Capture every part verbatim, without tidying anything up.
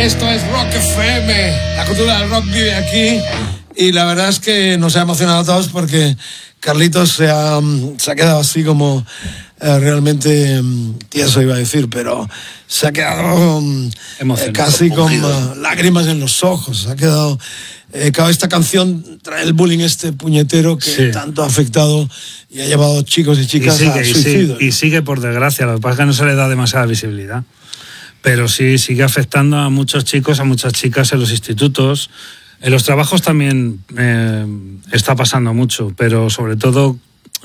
Esto es Rock F M, la cultura del rock vive aquí y la verdad es que nos ha emocionado a todos porque Carlitos se ha, se ha quedado así como eh, realmente tieso, iba a decir, pero se ha quedado eh, casi con uh, lágrimas en los ojos, se ha quedado... Eh, claro, esta canción trae el bullying este puñetero que sí. tanto ha afectado y ha llevado chicos y chicas y sigue, a suicidio. Y sigue, y sigue por desgracia, lo que pasa es que no se le da demasiada visibilidad. Pero sí sigue afectando a muchos chicos, a muchas chicas en los institutos. En los trabajos también eh, está pasando mucho, pero sobre todo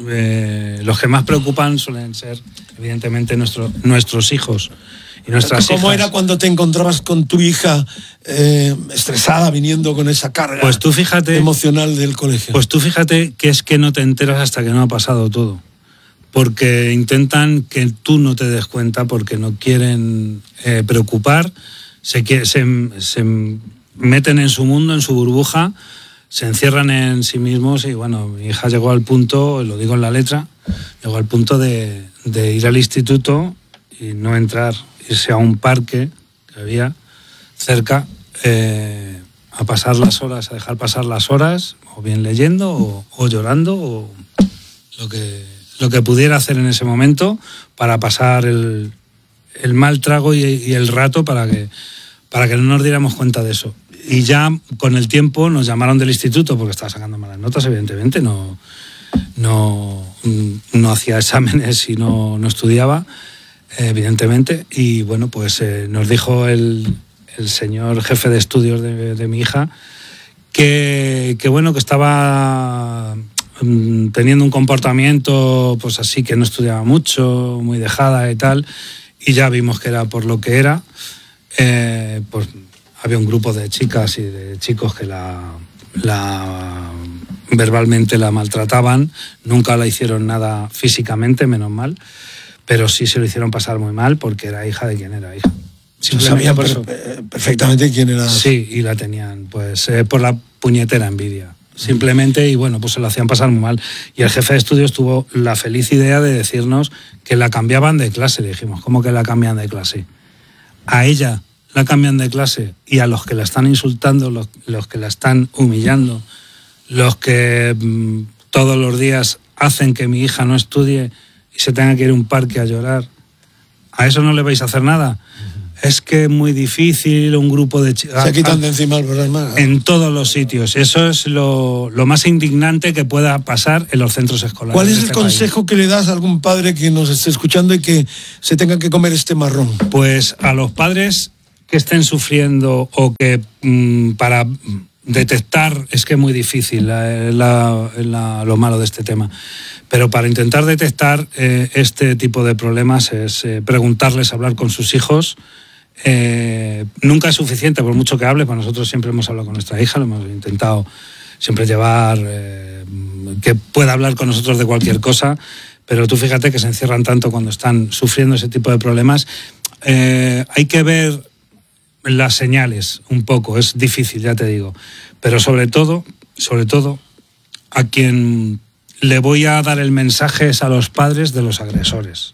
eh, los que más preocupan suelen ser, evidentemente, nuestro, nuestros hijos y nuestras hijas. ¿Cómo era cuando te encontrabas con tu hija eh, estresada viniendo con esa carga pues tú fíjate, emocional del colegio? Pues tú fíjate que es que no te enteras hasta que no ha pasado todo. Porque intentan que tú no te des cuenta, porque no quieren eh, preocupar, se, se, se meten en su mundo, en su burbuja, se encierran en sí mismos y bueno, mi hija llegó al punto, lo digo en la letra, llegó al punto de, de ir al instituto y no entrar, irse a un parque que había cerca, eh, a pasar las horas, a dejar pasar las horas, o bien leyendo, o, o llorando, o lo que... lo que pudiera hacer en ese momento para pasar el, el mal trago y, y el rato para que, para que no nos diéramos cuenta de eso. Y ya con el tiempo nos llamaron del instituto porque estaba sacando malas notas, evidentemente, no, no, no hacía exámenes y no, no estudiaba, evidentemente, y bueno, pues eh, nos dijo el, el señor jefe de estudios de, de mi hija que, que bueno, que estaba... teniendo un comportamiento pues así, que no estudiaba mucho, muy dejada y tal, y ya vimos que era por lo que era. Eh, pues había un grupo de chicas y de chicos que la, la verbalmente la maltrataban, nunca la hicieron nada físicamente, menos mal, pero sí se lo hicieron pasar muy mal porque era hija de quien era hija. Sabían por eso. perfectamente quién era. Sí, y la tenían pues eh, por la puñetera envidia. Simplemente, y bueno, pues se lo hacían pasar muy mal. Y el jefe de estudios tuvo la feliz idea de decirnos que la cambiaban de clase. Le dijimos, ¿cómo que la cambian de clase? A ella la cambian de clase y a los que la están insultando, los, los que la están humillando, los que mmm, todos los días hacen que mi hija no estudie y se tenga que ir a un parque a llorar, ¿a eso no le vais a hacer nada? Es que es muy difícil, un grupo de chicas... Se quitan de encima el problema. En todos los sitios. Eso es lo, lo más indignante que pueda pasar en los centros escolares. ¿Cuál es el este consejo país? que le das a algún padre que nos esté escuchando y que se tenga que comer este marrón? Pues a los padres que estén sufriendo o que mmm, para detectar, es que es muy difícil la, la, la, lo malo de este tema, pero para intentar detectar eh, este tipo de problemas es eh, preguntarles, hablar con sus hijos. Eh, nunca es suficiente, por mucho que hable, pues nosotros siempre hemos hablado con nuestra hija, lo hemos intentado siempre llevar, eh, que pueda hablar con nosotros de cualquier cosa, pero tú fíjate que se encierran tanto cuando están sufriendo ese tipo de problemas. Eh, hay que ver las señales un poco, es difícil, ya te digo, pero sobre todo, sobre todo, a quien le voy a dar el mensaje es a los padres de los agresores.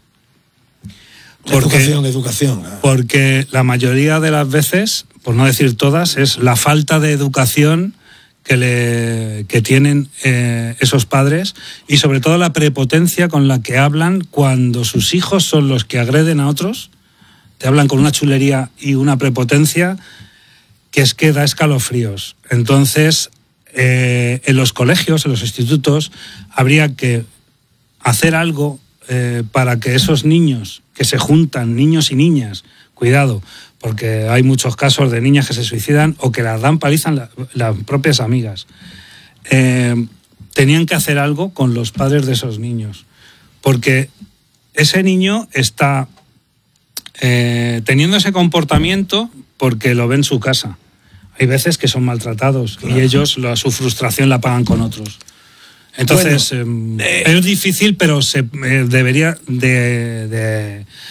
Porque, educación, educación. Porque la mayoría de las veces, por no decir todas, es la falta de educación que, le, que tienen eh, esos padres y sobre todo la prepotencia con la que hablan cuando sus hijos son los que agreden a otros. Te hablan con una chulería y una prepotencia que es que da escalofríos. Entonces, eh, en los colegios, en los institutos, habría que hacer algo eh, para que esos niños que se juntan, niños y niñas, cuidado, porque hay muchos casos de niñas que se suicidan o que las dan paliza la, las propias amigas. Eh, tenían que hacer algo con los padres de esos niños, porque ese niño está eh, teniendo ese comportamiento porque lo ve en su casa. Hay veces que son maltratados, claro, y ellos la, su frustración la pagan con otros. Entonces, bueno, eh, es difícil, pero se eh, debería de, de,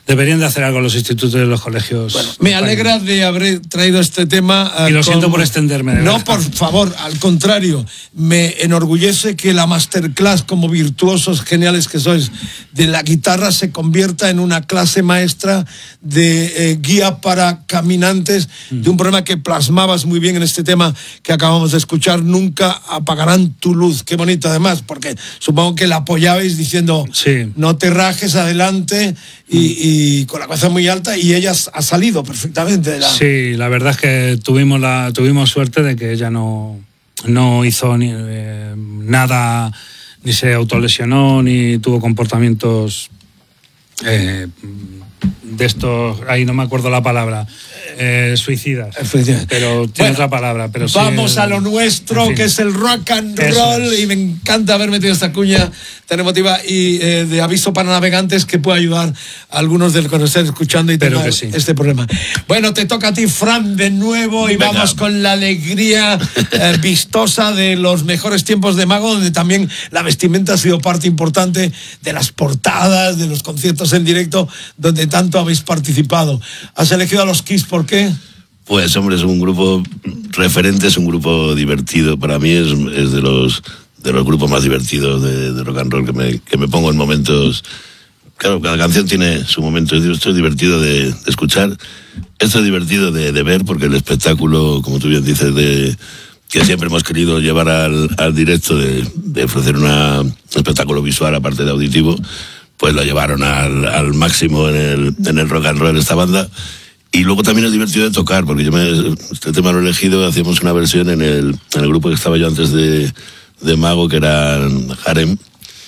Deberían de hacer algo los institutos y los colegios. Bueno, me alegra de haber traído este tema. Y lo con... siento por extenderme. De no, verdad. por favor, al contrario, me enorgullece que la masterclass, como virtuosos geniales que sois de la guitarra, se convierta en una clase maestra de eh, guía para caminantes, mm. de un problema que plasmabas muy bien en este tema que acabamos de escuchar, Nunca apagarán tu luz. Qué bonito además, porque supongo que la apoyabais diciendo, sí. no te rajes, adelante, y, y con la cabeza muy alta, y ella ha salido perfectamente de la... Sí, la verdad es que tuvimos la tuvimos suerte de que ella no, no hizo ni, eh, nada, ni se autolesionó, ni tuvo comportamientos eh, de estos, ahí no me acuerdo la palabra, eh, suicidas, pero tiene bueno, otra palabra. Pero vamos sí, a lo nuestro, en fin, que es el rock and roll, es. Y me encanta haber metido esta cuña tan emotiva y eh, de aviso para navegantes que puede ayudar a algunos de los que nos estén escuchando y tengan sí. este problema. Bueno, te toca a ti, Fran, de nuevo, y Venga. Vamos con la alegría eh, vistosa de los mejores tiempos de Mago, donde también la vestimenta ha sido parte importante de las portadas, de los conciertos en directo, donde tanto habéis participado. Has elegido a los Kiss, ¿por qué? Pues, hombre, es un grupo referente, es un grupo divertido. Para mí es, es de los de los grupos más divertidos de, de rock and roll que me, que me pongo en momentos. Claro, cada canción tiene su momento. Esto es divertido de, de escuchar, esto es divertido de, de ver, porque el espectáculo, como tú bien dices, de que siempre hemos querido llevar al, al directo, de, de ofrecer una, un espectáculo visual aparte de auditivo, pues lo llevaron al, al máximo en el, en el rock and roll esta banda. Y luego también es divertido de tocar, porque yo me, este tema lo he elegido, hacíamos una versión en el, en el grupo que estaba yo antes de, de Mago, que era Harem,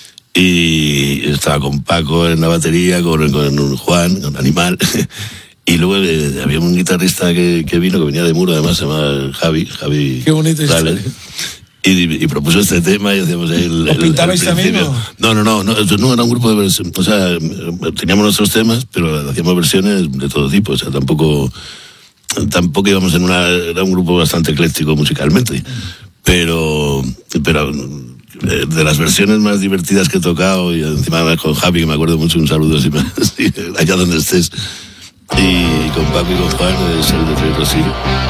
y estaba con Paco en la batería, con, con Juan, con Animal, y luego eh, había un guitarrista que, que vino, que venía de Muro, además se llama Javi, Javi. Qué bonito Dale, y, y propuso este tema y hacíamos ahí el, ¿Lo el, pintabais el también, no? No, no, no, no, no era un grupo de versiones, o sea, teníamos nuestros temas, pero hacíamos versiones de todo tipo, o sea, tampoco tampoco íbamos en una, era un grupo bastante ecléctico musicalmente, pero pero de las versiones más divertidas que he tocado, y encima con Javi, que me acuerdo mucho, un saludo si me, si, allá donde estés, y con Paco y con Juan, es el de Rey Rosillo.